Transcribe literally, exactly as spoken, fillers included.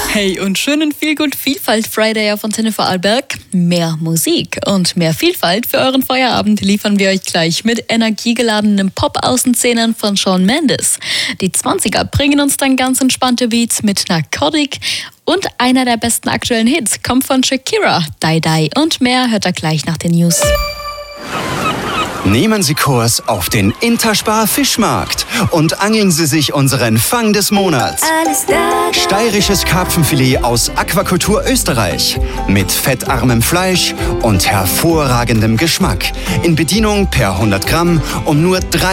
Hey und schönen Feelgood Vielfalt Friday auf Antenne Vorarlberg. Mehr Musik und mehr Vielfalt für euren Feierabend liefern wir euch gleich mit energiegeladenen Pop-Außenszenen von Shawn Mendes. Die zwanziger bringen uns dann ganz entspannte Beats mit Narcotic und einer der besten aktuellen Hits kommt von Shakira, Die Die und mehr hört ihr gleich nach den News. Nehmen Sie Kurs auf den Interspar Fischmarkt und angeln Sie sich unseren Fang des Monats. Alles da, da. Steirisches Karpfenfilet aus Aquakultur Österreich mit fettarmem Fleisch und hervorragendem Geschmack. In Bedienung per hundert Gramm um nur drei